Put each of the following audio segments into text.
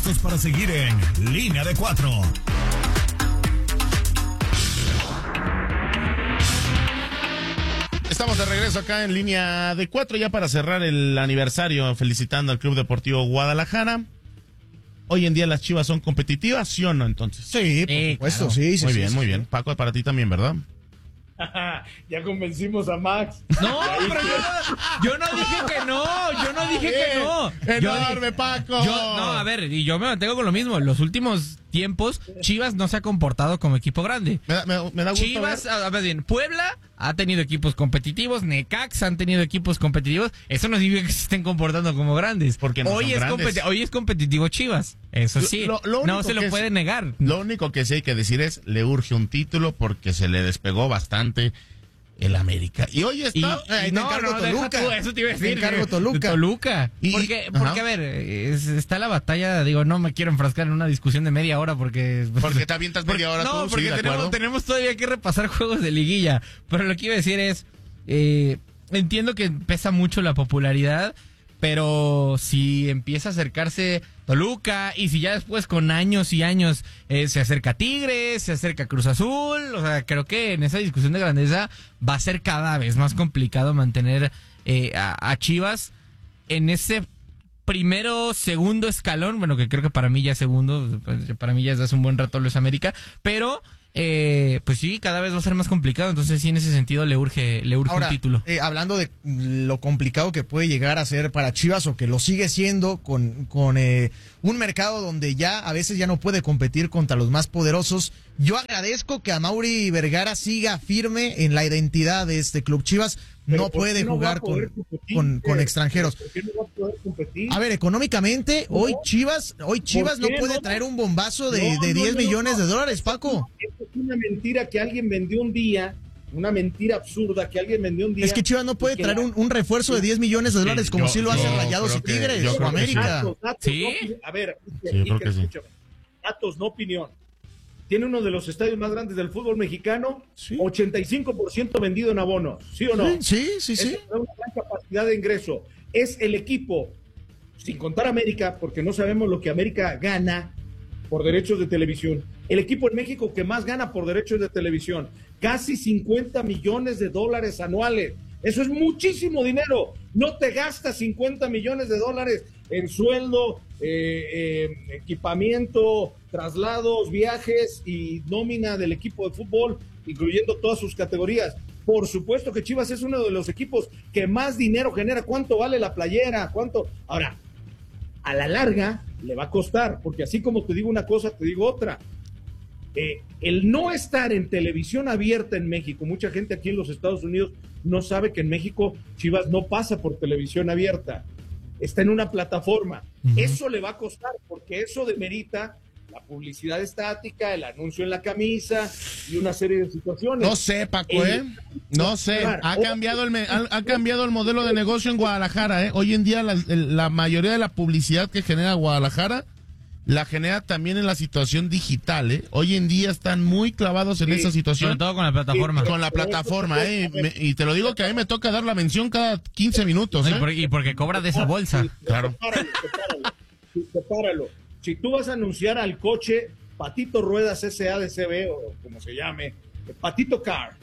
listos para seguir en Línea de 4. Estamos de regreso acá en Línea de 4 ya para cerrar el aniversario, felicitando al Club Deportivo Guadalajara. Hoy en día las Chivas son competitivas, ¿sí o no entonces? Sí, por supuesto, claro. sí. Muy bien, muy bien. Paco, para ti también, ¿verdad? Ya convencimos a Max. No, pero yo no dije que no. Yo no dije que no. ¡Enorme, Paco! A ver, y yo me mantengo con lo mismo. En los últimos tiempos, Chivas no se ha comportado como equipo grande. Me da gusto Chivas, a ver bien, Puebla ha tenido equipos competitivos, Necaxa han tenido equipos competitivos. Eso no significa que se estén comportando como grandes. Porque no hoy, son grandes. Hoy es competitivo Chivas. Eso sí, no se lo puede negar. Lo único que sí hay que decir es, le urge un título porque se le despegó bastante el América. Y hoy está... Toluca. Eso te iba a decir. Toluca. Porque a ver, está la batalla, digo, no me quiero enfrascar en una discusión de media hora porque te avientas media hora no, tú, porque sí, tenemos todavía que repasar juegos de liguilla. Pero lo que iba a decir es, entiendo que pesa mucho la popularidad, pero si empieza a acercarse Toluca y si ya después con años y años se acerca Tigres, se acerca Cruz Azul, o sea, creo que en esa discusión de grandeza va a ser cada vez más complicado mantener a Chivas en ese segundo escalón, bueno, que creo que para mí ya es segundo, para mí ya desde hace un buen rato lo es América, pero pues sí, cada vez va a ser más complicado, entonces sí, en ese sentido le urge ahora, un título. Hablando de lo complicado que puede llegar a ser para Chivas, o que lo sigue siendo con un mercado donde ya a veces ya no puede competir contra los más poderosos, yo agradezco que Amaury Vergara siga firme en la identidad de este club. Chivas no puede jugar con extranjeros. ¿Por qué no va a poder competir? A ver, económicamente, hoy Chivas no puede traer un bombazo de 10 millones de dólares, Paco. Esto es una mentira que alguien vendió un día, una mentira absurda que alguien vendió un día. Es que Chivas no puede traer un refuerzo de 10 millones de dólares como si lo hacen Rayados y Tigres o América. ¿Sí? A ver, yo creo que sí. Datos, no opinión. Tiene uno de los estadios más grandes del fútbol mexicano, sí. 85% vendido en abonos, ¿sí o no? Sí. Es una gran capacidad de ingreso. Es el equipo, sin contar América, porque no sabemos lo que América gana por derechos de televisión. El equipo en México que más gana por derechos de televisión, casi 50 millones de dólares anuales. Eso es muchísimo dinero. No te gastas 50 millones de dólares en sueldo, equipamiento, traslados, viajes y nómina del equipo de fútbol, incluyendo todas sus categorías. Por supuesto que Chivas es uno de los equipos que más dinero genera. ¿Cuánto vale la playera? ¿Cuánto? Ahora, a la larga le va a costar, porque así como te digo una cosa, te digo otra. El no estar en televisión abierta en México, mucha gente aquí en los Estados Unidos no sabe que en México Chivas no pasa por televisión abierta, está en una plataforma. Eso le va a costar, porque eso demerita la publicidad estática, el anuncio en la camisa y una serie de situaciones. No sé, Paco, no sé. Ha cambiado el modelo de negocio en Guadalajara, Hoy en día la mayoría de la publicidad que genera Guadalajara la genera también en la situación digital, Hoy en día están muy clavados en esa situación. Sobre todo con la plataforma. Con la plataforma, y te lo digo que a mí me toca dar la mención cada 15 minutos, Y porque cobra de esa bolsa. Claro. Sepáralo. Si tú vas a anunciar al coche Patito Ruedas SADCB, o como se llame, Patito Car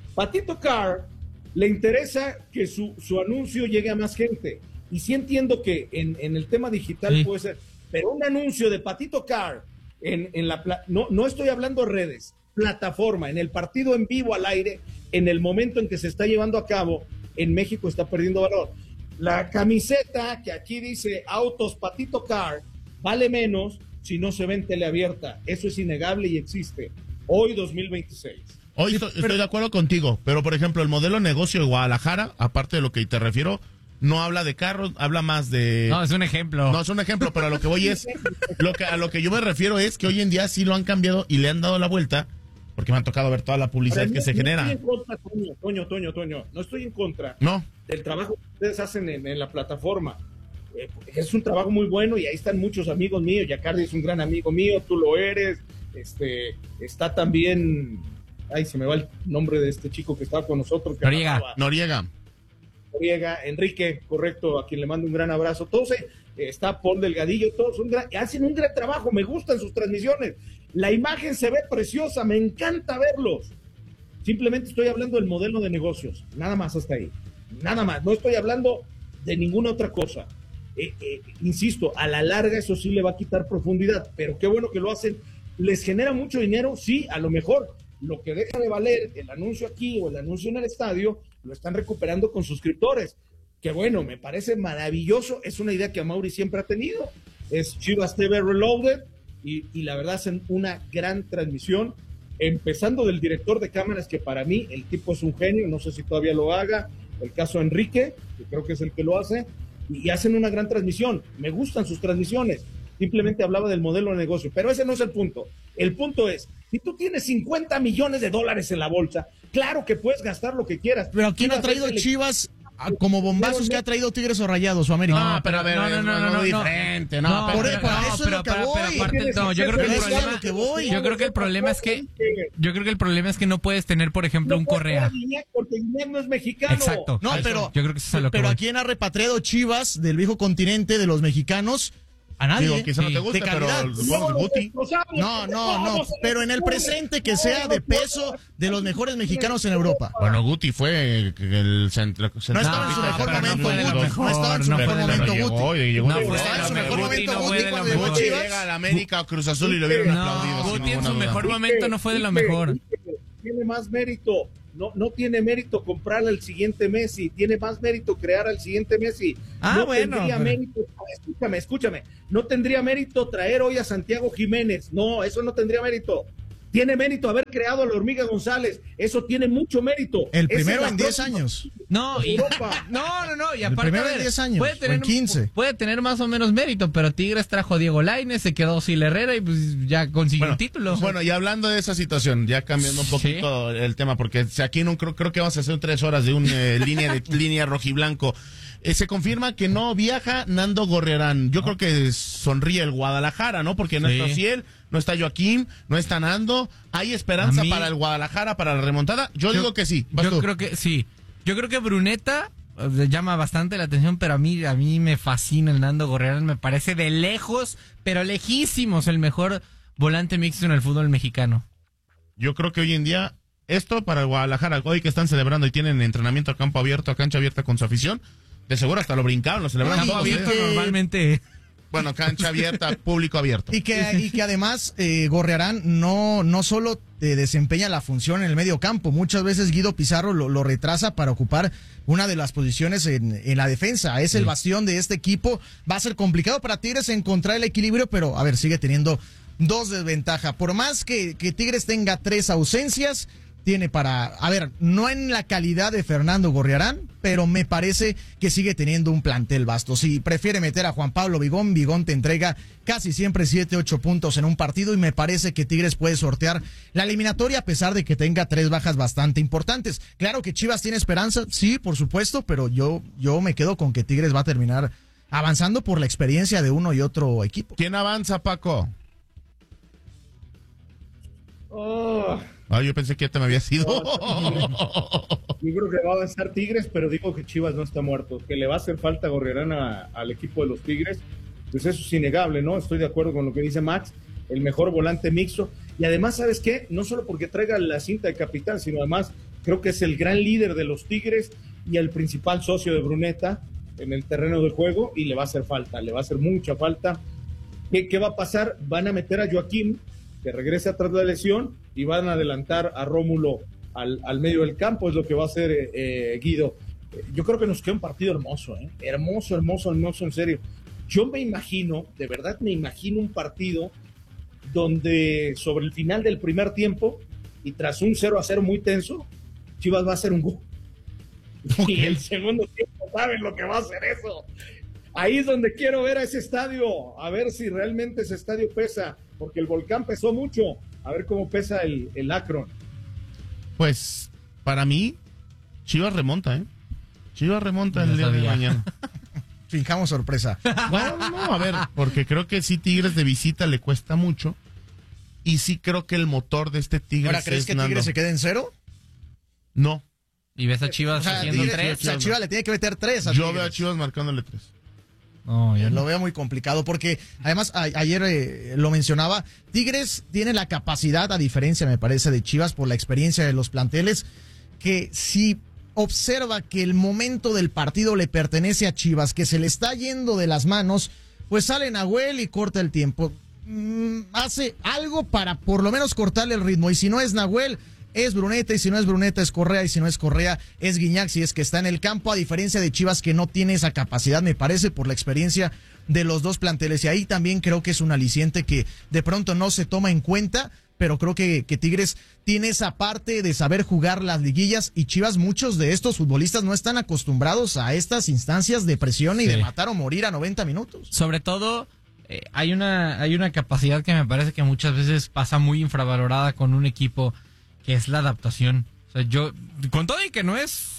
le interesa que su anuncio llegue a más gente. Y sí entiendo que en el tema digital puede ser, pero un anuncio de Patito Car no estoy hablando de redes, plataforma, en el partido en vivo al aire, en el momento en que se está llevando a cabo, en México está perdiendo valor. La camiseta que aquí dice Autos Patito Car vale menos si no se ve en teleabierta. Eso es innegable y existe. Hoy, 2026. Hoy estoy de acuerdo contigo, pero por ejemplo, el modelo de negocio de Guadalajara, aparte de lo que te refiero, no habla de carros, habla más de... No, es un ejemplo. No, es un ejemplo, pero a lo que voy es... a lo que yo me refiero es que hoy en día sí lo han cambiado y le han dado la vuelta, porque me ha tocado ver toda la publicidad que se genera. Estoy en contra, Toño, no estoy en contra del trabajo que ustedes hacen en la plataforma. Es un trabajo muy bueno y ahí están muchos amigos míos. Yacardi es un gran amigo mío, tú lo eres. Está también... Ay, se me va el nombre de este chico que estaba con nosotros. Noriega, Enrique, correcto, a quien le mando un gran abrazo. Todos está Paul Delgadillo, todos hacen un gran trabajo, me gustan sus transmisiones, la imagen se ve preciosa, me encanta verlos. Simplemente estoy hablando del modelo de negocios, nada más hasta ahí, nada más, no estoy hablando de ninguna otra cosa. Insisto, a la larga eso sí le va a quitar profundidad, pero qué bueno que lo hacen. ¿Les genera mucho dinero? Sí, a lo mejor lo que deja de valer el anuncio aquí o el anuncio en el estadio, lo están recuperando con suscriptores. Que bueno, me parece maravilloso, es una idea que Amaury siempre ha tenido, es Chivas TV Reloaded, y la verdad hacen una gran transmisión, empezando del director de cámaras, que para mí el tipo es un genio, no sé si todavía lo haga, el caso Enrique, que creo que es el que lo hace, y hacen una gran transmisión, me gustan sus transmisiones. Simplemente hablaba del modelo de negocio, pero ese no es el punto. El punto es, si tú tienes $50 millones en la bolsa, claro que puedes gastar lo que quieras. Pero ¿quién ha traído Chivas como bombazos que ha traído Tigres o Rayados o América? No, pero a ver, no, diferente, no. Por eso es lo que voy. Yo creo que el problema es que no puedes tener, por ejemplo, un Correa. Porque Guiñac no es mexicano. Exacto. No, pero yo creo que eso es lo que pero voy. ¿a quién ha repatriado Chivas del viejo continente de los mexicanos? A nadie. Digo, quizá no te guste, de pero calidad. Guti. No, pero en el presente que sea de peso de los mejores mexicanos en Europa. Bueno, Guti fue el centro. No estaba en su mejor momento, Guti. No estaba en su mejor momento, Guti. No estaba en su mejor momento, Guti, cuando llegó a Chivas. Llega a la América o Cruz Azul y lo hubieran aplaudido. Guti en su mejor momento no fue de lo mejor. Tiene más mérito. No tiene mérito comprar al siguiente Messi, tiene más mérito crear al siguiente Messi. Tendría mérito, escúchame, no tendría mérito traer hoy a Santiago Jiménez, no, eso no tendría mérito. Tiene mérito haber creado a la Hormiga González, eso tiene mucho mérito. El primero en 10 años. No, y aparte, el primero en 10 años, puede tener, en 15. Puede tener más o menos mérito, pero Tigres trajo a Diego Lainez, se quedó Sil Herrera y pues ya consiguió un título. Bueno, y hablando de esa situación, ya cambiando un poquito el tema, porque aquí no creo que vamos a hacer 3 horas de una línea rojiblanco. Se confirma que no viaja Nando Gorriarán. Yo creo que sonríe el Guadalajara, ¿no? Porque no está Ociel, no está Joaquín, no está Nando. ¿Hay esperanza para el Guadalajara, para la remontada? Yo digo que sí. Creo que sí. Yo creo que Bruneta llama bastante la atención, pero a mí me fascina el Nando Gorriarán. Me parece de lejos, pero lejísimos, el mejor volante mixto en el fútbol mexicano. Yo creo que hoy en día, esto para el Guadalajara, hoy que están celebrando y tienen entrenamiento a campo abierto, a cancha abierta con su afición, de seguro hasta lo brincaron, lo celebraron. Campo abierto normalmente. Bueno, cancha abierta, público abierto. Y que además Gorriarán no solo desempeña la función en el medio campo, muchas veces Guido Pizarro lo retrasa para ocupar una de las posiciones en la defensa. Es el bastión de este equipo. Va a ser complicado para Tigres encontrar el equilibrio, pero a ver, sigue teniendo 2 desventajas. Por más que Tigres tenga 3 ausencias, tiene no en la calidad de Fernando Gorriarán, pero me parece que sigue teniendo un plantel vasto. Si prefiere meter a Juan Pablo Vigón te entrega casi siempre 7-8 puntos en un partido y me parece que Tigres puede sortear la eliminatoria a pesar de que tenga 3 bajas bastante importantes. Claro que Chivas tiene esperanza, sí, por supuesto, pero yo me quedo con que Tigres va a terminar avanzando por la experiencia de uno y otro equipo. ¿Quién avanza, Paco? Yo pensé que ya te me había sido. Yo creo que va a avanzar Tigres, pero digo que Chivas no está muerto. Que le va a hacer falta Gorriarán al equipo de los Tigres, pues eso es innegable, ¿no? Estoy de acuerdo con lo que dice Max, el mejor volante mixto. Y además, ¿sabes qué? No solo porque traiga la cinta de capitán, sino además creo que es el gran líder de los Tigres y el principal socio de Bruneta en el terreno de juego, y le va a hacer falta, le va a hacer mucha falta. ¿Qué va a pasar? Van a meter a Joaquín, que regrese atrás de la lesión, y van a adelantar a Rómulo al medio del campo, es lo que va a hacer Guido. Yo creo que nos queda un partido hermoso, hermoso, en serio. Yo me imagino, de verdad me imagino un partido donde sobre el final del primer tiempo, y tras un 0-0 muy tenso, Chivas va a hacer un gol. Y el segundo tiempo, ¿saben lo que va a hacer eso? Ahí es donde quiero ver a ese estadio, a ver si realmente ese estadio pesa, porque el Volcán pesó mucho, a ver cómo pesa el Akron. Pues, para mí, Chivas remonta, Chivas remonta el día de mañana. Fijamos sorpresa. No, a ver, porque creo que sí Tigres de visita le cuesta mucho, y sí creo que el motor de este Tigres ¿Ahora crees que Tigres se quede en 0? No. ¿Y ves a Chivas haciendo 3? O sea, Chivas le tiene que meter 3 a Yo Tigres. veo a Chivas marcándole 3. No, yo Lo veo muy complicado porque además ayer lo mencionaba, Tigres tiene la capacidad, a diferencia me parece de Chivas por la experiencia de los planteles, que si observa que el momento del partido le pertenece a Chivas, que se le está yendo de las manos, pues sale Nahuel y corta el tiempo. Hace algo para por lo menos cortarle el ritmo, y si no es Nahuel, es Bruneta, y si no es Bruneta es Correa, y si no es Correa es Guiñac, si es que está en el campo, a diferencia de Chivas que no tiene esa capacidad, me parece, por la experiencia de los dos planteles, y ahí también creo que es un aliciente que de pronto no se toma en cuenta, pero creo que Tigres tiene esa parte de saber jugar las liguillas, y Chivas, muchos de estos futbolistas no están acostumbrados a estas instancias de presión y de matar o morir a 90 minutos. Sobre todo, hay una capacidad que me parece que muchas veces pasa muy infravalorada con un equipo, que es la adaptación. O sea, yo, con todo y que no es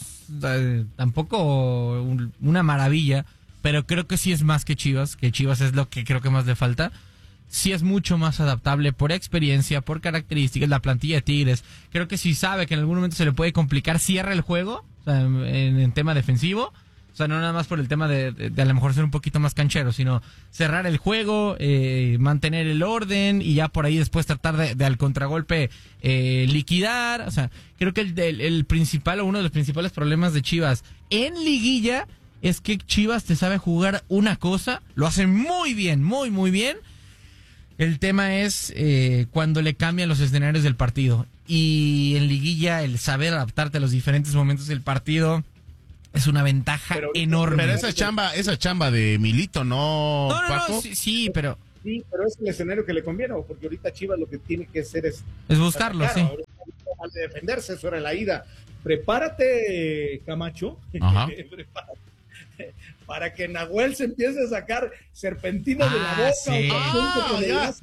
tampoco una maravilla, pero creo que sí es más que Chivas es lo que creo que más le falta. Sí es mucho más adaptable por experiencia, por características, la plantilla de Tigres. Creo que si sabe que en algún momento se le puede complicar, cierra el juego, o sea, en tema defensivo. O sea, no nada más por el tema de a lo mejor ser un poquito más canchero, sino cerrar el juego, mantener el orden y ya por ahí después tratar de al contragolpe liquidar. O sea, creo que el principal o uno de los principales problemas de Chivas en liguilla es que Chivas te sabe jugar una cosa, lo hace muy bien, muy, muy bien. El tema es cuando le cambian los escenarios del partido. Y en liguilla el saber adaptarte a los diferentes momentos del partido es una ventaja enorme. Pero esa chamba de Milito, ¿no, Paco? No, sí, pero... Sí, pero es el escenario que le conviene, porque ahorita Chivas lo que tiene que hacer es buscarlo, sí. Al de defenderse, eso era la ida. Prepárate, Camacho. Prepárate, para que Nahuel se empiece a sacar serpentinas de la boca. Sí.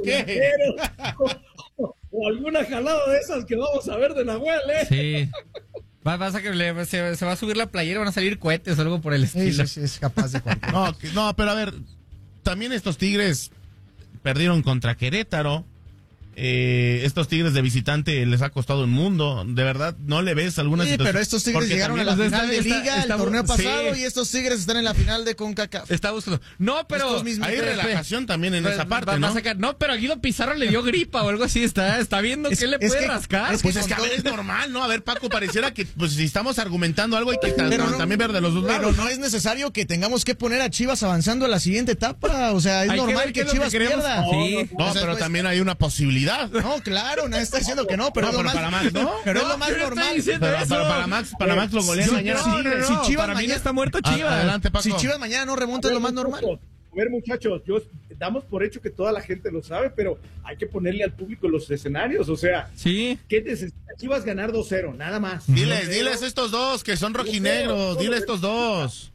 O alguna jalada de esas que vamos a ver de Nahuel, Sí. Pasa que se va a subir la playera, van a salir cohetes o algo por el estilo. Sí, es capaz de cualquier. No, pero a ver, también estos Tigres perdieron contra Querétaro. Estos Tigres de visitante les ha costado un mundo. De verdad, no le ves alguna situación. Pero estos Tigres llegaron a la final de Liga el torneo pasado, y estos Tigres están en la final de CONCACAF. Está buscando. No, pero hay relajación también en esa parte, ¿no? No, pero a Guido Pizarro le dio gripa o algo así. Está viendo qué le puede rascar. Pues es que a ver, es normal, ¿no? A ver, Paco, pareciera que pues si estamos argumentando algo hay que también ver de los dos lados. Pero no es necesario que tengamos que poner a Chivas avanzando a la siguiente etapa. O sea, es normal que Chivas pierda. No, pero también hay una posibilidad. No, claro, nadie está diciendo que no, pero para Max, ¿no? Pero es lo más normal. Para Max lo golean mañana. Si Chivas para mí no está muerto Chivas. Adelante, Paco. Si Chivas mañana no remonta, es lo más normal. A ver, muchachos, damos por hecho que toda la gente lo sabe, pero hay que ponerle al público los escenarios. O sea, sí. ¿Qué necesita Chivas ganar 2-0? Nada más. Diles estos dos que son rojinegros. Dile estos dos.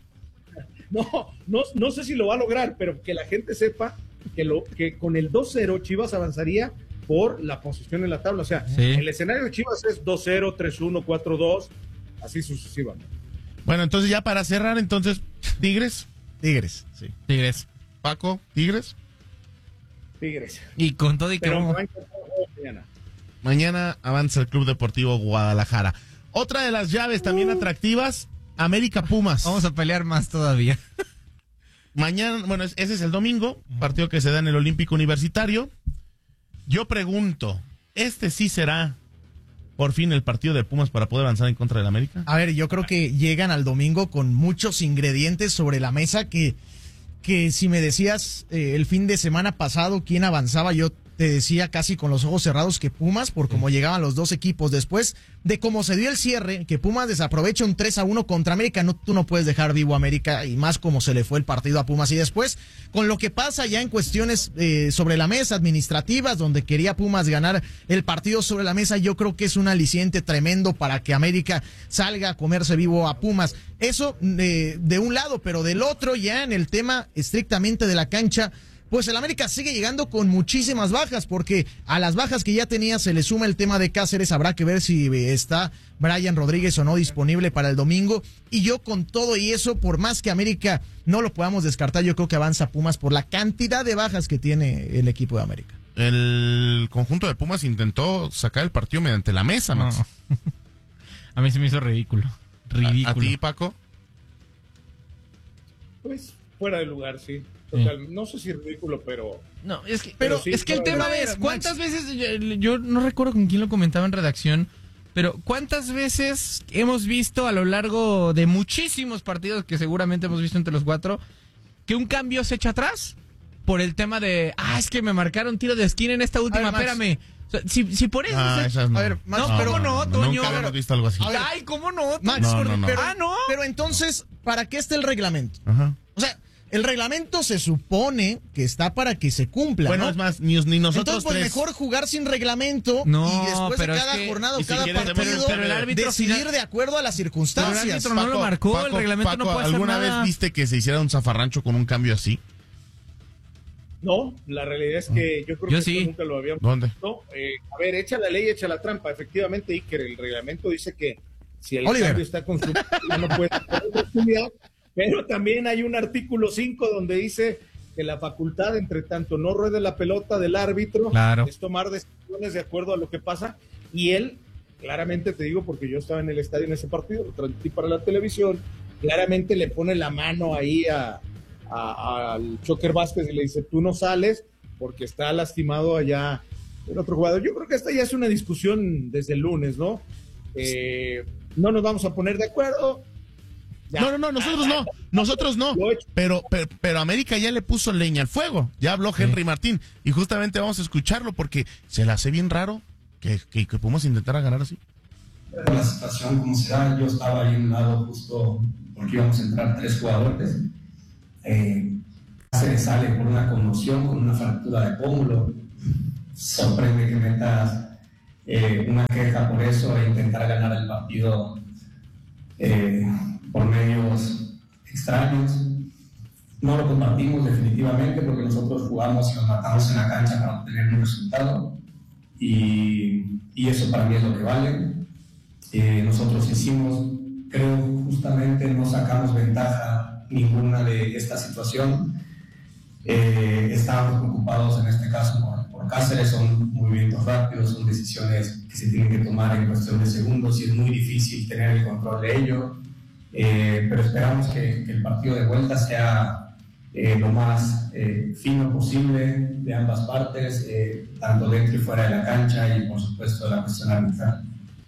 No sé si lo va a lograr, pero que la gente sepa que con el 2-0 Chivas avanzaría por la posición en la tabla. O sea, el escenario de Chivas es 2-0, 3-1, 4-2, así sucesivamente. Bueno, entonces ya para cerrar, Tigres, sí. Tigres. Paco, Tigres. Y con todo y que mañana avanza el Club Deportivo Guadalajara. Otra de las llaves también atractivas, América Pumas. Vamos a pelear más todavía. Mañana, bueno, ese es el domingo, partido que se da en el Olímpico Universitario. Yo pregunto, ¿sí será por fin el partido de Pumas para poder avanzar en contra del América? A ver, yo creo que llegan al domingo con muchos ingredientes sobre la mesa que si me decías el fin de semana pasado quién avanzaba, yo te decía casi con los ojos cerrados que Pumas, por cómo llegaban los dos equipos. Después de cómo se dio el cierre, que Pumas desaprovecha un 3-1 contra América, tú no puedes dejar vivo a América, y más como se le fue el partido a Pumas. Y después, con lo que pasa ya en cuestiones sobre la mesa, administrativas, donde quería Pumas ganar el partido sobre la mesa, yo creo que es un aliciente tremendo para que América salga a comerse vivo a Pumas. Eso de un lado, pero del otro, ya en el tema estrictamente de la cancha, pues el América sigue llegando con muchísimas bajas, porque a las bajas que ya tenía se le suma el tema de Cáceres. Habrá que ver si está Brian Rodríguez o no disponible para el domingo. Y yo, con todo y eso, por más que América no lo podamos descartar, yo creo que avanza Pumas por la cantidad de bajas que tiene el equipo de América. El conjunto de Pumas intentó sacar el partido mediante la mesa, Max. No. A mí se me hizo ridículo. ¿A ti, Paco? Pues fuera de lugar, sí. Total, no sé si es ridículo, pero... No, es que, pero sí, es que el tema es, ¿cuántas veces, yo no recuerdo con quién lo comentaba en redacción, pero ¿cuántas veces hemos visto a lo largo de muchísimos partidos que seguramente hemos visto entre los 4, que un cambio se echa atrás por el tema de, es que me marcaron tiro de esquina en esta última, espérame. O sea, si por eso... No. A ver, Max, ¿cómo no, Toño? Nunca habíamos visto algo así. Ay, ¿cómo no? Max, No. Pero entonces, ¿para qué está el reglamento? Ajá. O sea, el reglamento se supone que está para que se cumpla, Bueno, ¿no? es más, ni nosotros Entonces, pues tres. mejor jugar sin reglamento No, y después de pero cada es que- jornada o y si cada quieres, partido pero el árbitro decidir final- de acuerdo a las Pero el circunstancias. árbitro no lo marcó, el reglamento no puede hacer ¿alguna nada. vez viste que se hiciera un zafarrancho con un cambio así? No, la realidad es que yo creo Yo que sí. esto nunca lo habíamos ¿Dónde? visto. A ver, echa la ley, echa la trampa. Efectivamente, Iker, el reglamento dice que si el Oliver. cambio está consumido, ya no puede tener oportunidad, pero también hay un artículo 5 donde dice que la facultad, entre tanto no ruede la pelota del árbitro, Claro. es tomar decisiones de acuerdo a lo que pasa, y él, claramente te digo, porque yo estaba en el estadio en ese partido, lo transmití para la televisión, claramente le pone la mano ahí al Choker Vázquez y le dice, tú no sales porque está lastimado allá el otro jugador. Yo creo que esta ya es una discusión desde el lunes, ¿no? No nos vamos a poner de acuerdo. Ya. No, nosotros no. Lo he hecho. Pero América ya le puso leña al fuego. Ya habló Henry Martín. Y justamente vamos a escucharlo porque se le hace bien raro que Pumas intentara ganar así. La situación como se da, yo estaba ahí a un lado justo porque íbamos a entrar 3 jugadores. Se sale por una conmoción, con una fractura de pómulo. Sorprende que metas una queja por eso e intentar ganar el partido por medios extraños. No lo compartimos definitivamente porque nosotros jugamos y nos matamos en la cancha para obtener un resultado y eso para mí es lo que vale. Nosotros hicimos, creo, justamente no sacamos ventaja ninguna de esta situación. Estábamos preocupados en este caso por Cáceres, son movimientos rápidos, son decisiones que se tienen que tomar en cuestión de segundos y es muy difícil tener el control de ello, pero esperamos que el partido de vuelta sea lo más fino posible de ambas partes, tanto dentro y fuera de la cancha y por supuesto la cuestión arbitral.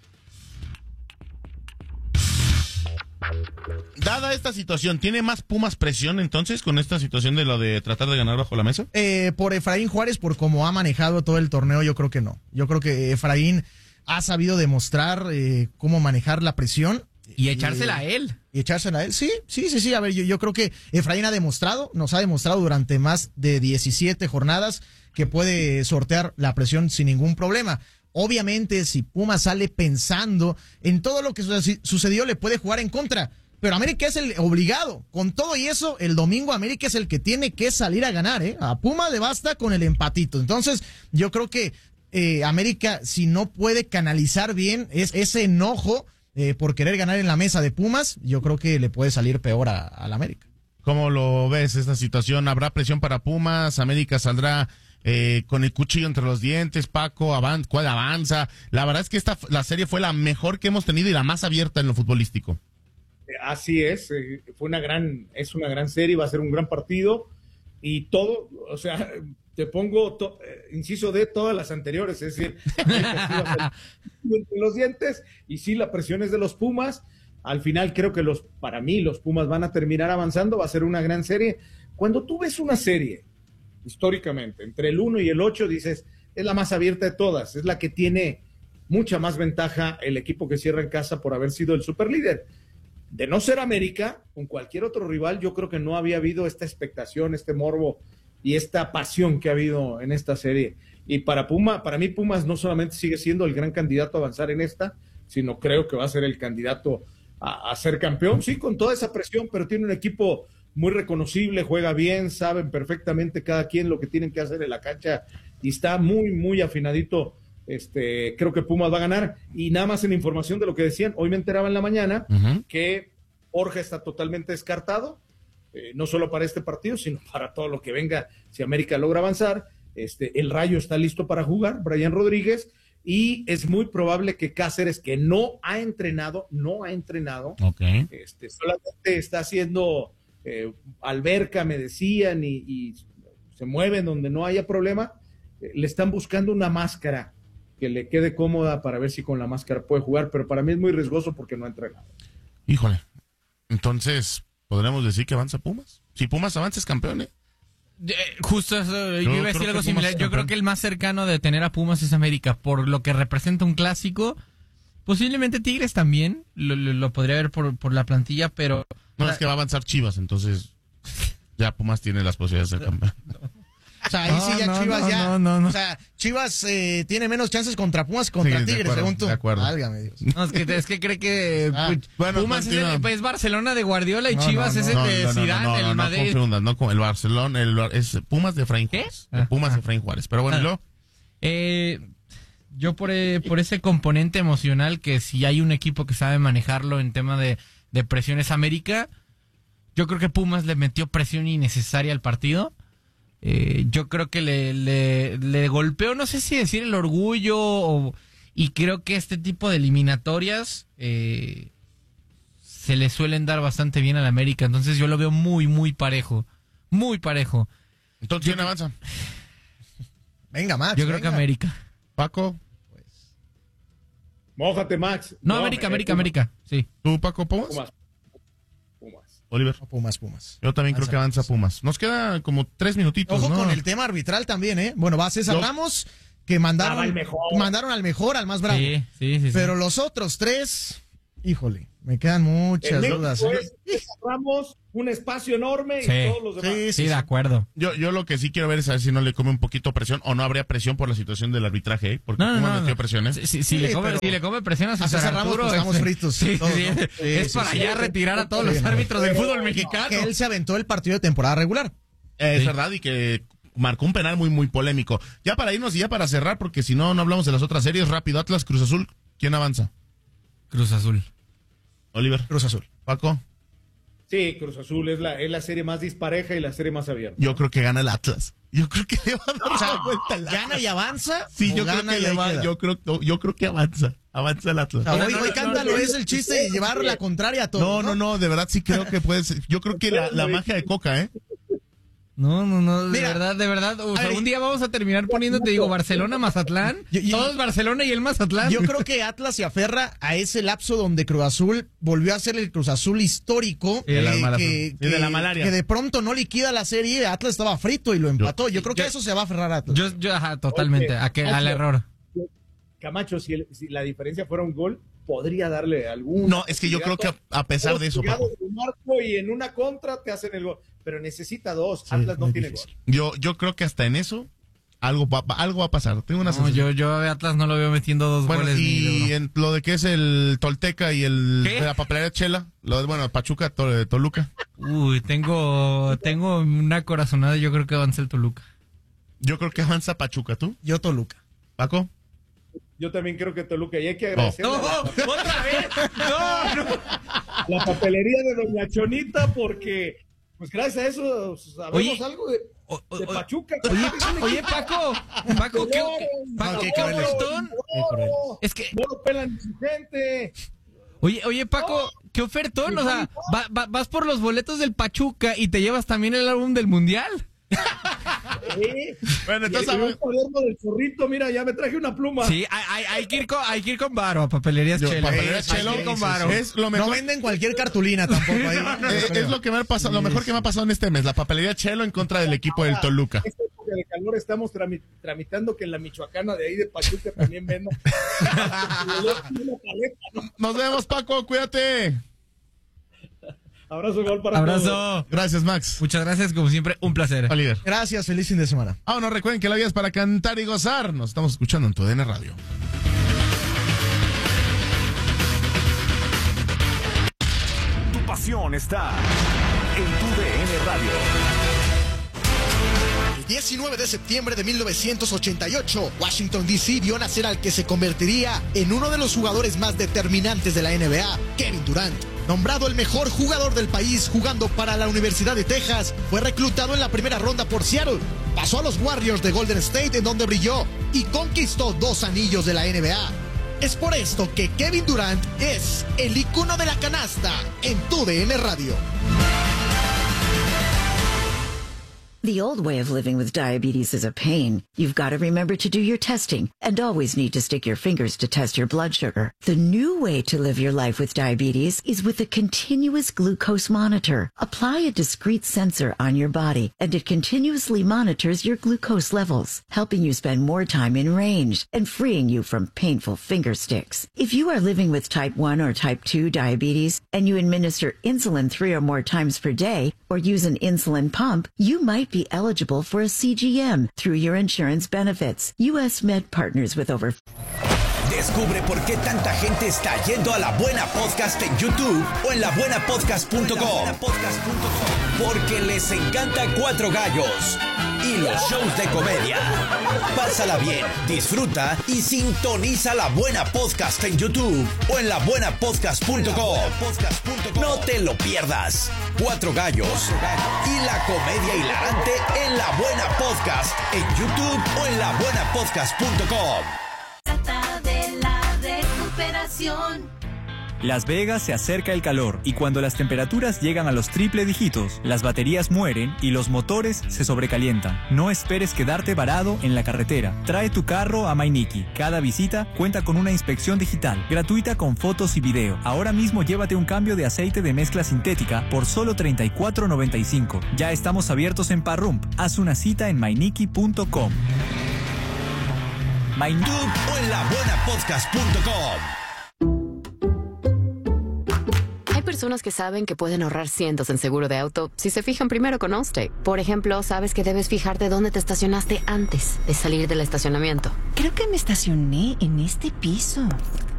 Dada esta situación, ¿tiene más Pumas presión entonces con esta situación de lo de tratar de ganar bajo la mesa? Por Efraín Juárez, por cómo ha manejado todo el torneo, yo creo que no. Yo creo que Efraín ha sabido demostrar cómo manejar la presión. Y echársela a él. Y echársela a él, sí. A ver, yo creo que Efraín nos ha demostrado durante más de 17 jornadas que puede sortear la presión sin ningún problema. Obviamente, si Pumas sale pensando en todo lo que sucedió, le puede jugar en contra. Pero América es el obligado. Con todo y eso, el domingo América es el que tiene que salir a ganar, ¿eh? A Pumas le basta con el empatito. Entonces, yo creo que América, si no puede canalizar bien ese enojo por querer ganar en la mesa de Pumas, yo creo que le puede salir peor a la América. ¿Cómo lo ves esta situación? ¿Habrá presión para Pumas? ¿América saldrá con el cuchillo entre los dientes? Paco, ¿cuál avanza? La verdad es que la serie fue la mejor que hemos tenido y la más abierta en lo futbolístico. Así es, es una gran serie, va a ser un gran partido y todo, o sea, te pongo, inciso de todas las anteriores, es decir, entre los dientes y sí, la presión es de los Pumas. Al final creo que para mí los Pumas van a terminar avanzando, va a ser una gran serie. Cuando tú ves una serie, históricamente, entre el 1 y el 8, dices, es la más abierta de todas, es la que tiene mucha más ventaja el equipo que cierra en casa por haber sido el superlíder. De no ser América, con cualquier otro rival, yo creo que no había habido esta expectación, este morbo y esta pasión que ha habido en esta serie. Y para mí Pumas no solamente sigue siendo el gran candidato a avanzar en esta, sino creo que va a ser el candidato a ser campeón, sí, con toda esa presión, pero tiene un equipo muy reconocible, juega bien, saben perfectamente cada quien lo que tienen que hacer en la cancha y está muy, muy afinadito. Creo que Pumas va a ganar. Y nada más en información de lo que decían, hoy me enteraba en la mañana que Borja está totalmente descartado, no solo para este partido, sino para todo lo que venga si América logra avanzar. El Rayo está listo para jugar, Brian Rodríguez, y es muy probable que Cáceres, que no ha entrenado, Okay. solamente está haciendo alberca, me decían, y se mueven donde no haya problema, le están buscando una máscara que le quede cómoda para ver si con la máscara puede jugar, pero para mí es muy riesgoso porque no ha entrenado. Híjole, entonces, ¿podríamos decir que avanza Pumas? Si Pumas avanza es campeón, ¿eh? Justo eso, yo iba a decir algo similar. Yo creo que el más cercano de tener a Pumas es América, por lo que representa un clásico. Posiblemente Tigres también, lo podría ver por la plantilla, pero... No, es que va a avanzar Chivas, entonces ya Pumas tiene las posibilidades de ser campeón. O sea, ahí sí ya Chivas ya... O sea, Chivas tiene menos chances contra Pumas que contra Tigres, según tú. De acuerdo. Válgame Dios. No, es que cree que bueno, Pumas es Barcelona de Guardiola y Chivas es el de Zidane, el Madrid. No confundas, no con el Barcelona, es Pumas de Efraín Juárez. Pumas de Efraín Juárez. Pero bueno, luego... Yo por ese componente emocional, que si hay un equipo que sabe manejarlo en tema de presiones América, yo creo que Pumas le metió presión innecesaria al partido. Yo creo que le golpeó, no sé si decir el orgullo, y creo que este tipo de eliminatorias se le suelen dar bastante bien al América. Entonces yo lo veo muy, muy parejo. Muy parejo. Entonces, ¿quién avanza? Venga, Max. Yo creo que América. Paco. Mójate, Max. No, América. Sí. ¿Tú, Paco, Pumas? Pumas. Oliver. Pumas. Yo también creo que avanza Pumas. Nos queda como 3 minutitos. Ojo ¿no? con el tema arbitral también, ¿eh? Bueno, va César Ramos, que mandaron al mejor, al más bravo. Sí. Pero los otros 3, híjole, me quedan muchas dudas. Ramos, un espacio enorme y todos los demás. Sí, de acuerdo. Yo lo que sí quiero ver es a ver si no le come un poquito presión o no habría presión por la situación del arbitraje, ¿eh? Porque Pumas metió presión, ¿eh? Si le come presión a César Ramos, pues estamos fritos. Es para ya retirar a todos los árbitros del fútbol mexicano. Que él se aventó el partido de temporada regular. Es verdad, y que marcó un penal muy, muy polémico. Ya para irnos y ya para cerrar, porque si no hablamos de las otras series, rápido, Atlas, Cruz Azul, ¿quién avanza? Cruz Azul. Oliver. Cruz Azul. Paco. Sí, Cruz Azul es la serie más dispareja y la serie más abierta. Yo creo que gana el Atlas. Yo creo que le va a dar vuelta al Atlas. ¿Gana y avanza? Sí, yo creo que le va. Yo creo que avanza. Avanza el Atlas. Hoy cántalo, es el chiste de llevar la contraria a todo. No, de verdad sí creo que puede ser. Yo creo que la magia de Coca, ¿eh? No, de verdad. O sea, un día vamos a terminar poniéndote, digo, Barcelona, Mazatlán. Todos Barcelona y el Mazatlán. Yo creo que Atlas se aferra a ese lapso donde Cruz Azul volvió a ser el Cruz Azul histórico. De la malaria. Que de pronto no liquida la serie. Atlas estaba frito y lo empató. Yo creo que a eso se va a aferrar Atlas. Totalmente. Al error. Camacho, si la diferencia fuera un gol, podría darle algún... No, es que yo creo que a pesar de eso, Paco. Y en una contra te hacen el gol, pero necesita 2. Atlas no tiene gol. Yo creo que hasta en eso algo va a pasar. Tengo una sensación. Yo a Atlas no lo veo metiendo 2 goles. Y en lo de que es el Tolteca y de la papelería Chela, Pachuca, Toluca. Uy, tengo una corazonada, yo creo que avanza el Toluca. Yo creo que avanza Pachuca, ¿tú? Yo Toluca. ¿Paco? Yo también creo que Toluca, y hay que agradecer otra vez. La papelería de Doña Chonita, porque pues gracias a eso sabemos algo de Pachuca. Oye, Paco, ¿qué ofertón? Es que no lo pelan su gente. Oye, Paco, ¿qué ofertón? O sea, vas por los boletos del Pachuca y te llevas también el álbum del Mundial. Bueno, entonces el cuaderno del zorrito, mira, ya me traje una pluma. Sí, hay que ir con varo a Papelerías Chelo. Papelerías Chelo con varo. Es lo mejor. No venden cualquier cartulina tampoco ahí. Es lo que me ha pasado, lo mejor que me ha pasado en este mes, la Papelería Chelo en contra del equipo del Toluca. Esta época de calor estamos tramitando que en la Michoacana de ahí de Pachuca también venda. Nos vemos, Paco, cuídate. Abrazo, gol para todos. Gracias, Max. Muchas gracias, como siempre, un placer. Oliver. Gracias, feliz fin de semana. No recuerden que la vida es para cantar y gozar. Nos estamos escuchando en tu DN Radio. Tu pasión está en tu DN Radio. El 19 de septiembre de 1988, Washington D.C. vio nacer al que se convertiría en uno de los jugadores más determinantes de la NBA, Kevin Durant. Nombrado el mejor jugador del país jugando para la Universidad de Texas, fue reclutado en la primera ronda por Seattle. Pasó a los Warriors de Golden State, en donde brilló y conquistó 2 anillos de la NBA. Es por esto que Kevin Durant es el icono de la canasta en tu DN Radio. The old way of living with diabetes is a pain. You've got to remember to do your testing and always need to stick your fingers to test your blood sugar. The new way to live your life with diabetes is with a continuous glucose monitor. Apply a discrete sensor on your body and it continuously monitors your glucose levels, helping you spend more time in range and freeing you from painful finger sticks. If you are living with type 1 or type 2 diabetes and you administer insulin 3 or more times per day or use an insulin pump, you might be eligible for a CGM through your insurance benefits. U.S. Med partners with over... Descubre por qué tanta gente está yendo a La Buena Podcast en YouTube o en labuenapodcast.com. Porque les encanta Cuatro Gallos y los shows de comedia. Pásala bien, disfruta y sintoniza La Buena Podcast en YouTube o en labuenapodcast.com. No te lo pierdas. Cuatro Gallos y la comedia hilarante en La Buena Podcast en YouTube o en labuenapodcast.com. Las Vegas se acerca el calor y cuando las temperaturas llegan a los triple dígitos, las baterías mueren y los motores se sobrecalientan. No esperes quedarte varado en la carretera. Trae tu carro a Mainiki. Cada visita cuenta con una inspección digital, gratuita con fotos y video. Ahora mismo llévate un cambio de aceite de mezcla sintética por solo $34.95. Ya estamos abiertos en Parrump. Haz una cita en mainiki.com. YouTube o en labuenapodcast.com. Hay personas que saben que pueden ahorrar cientos en seguro de auto si se fijan primero con Allstate. Por ejemplo, sabes que debes fijarte dónde te estacionaste antes de salir del estacionamiento. Creo que me estacioné en este piso.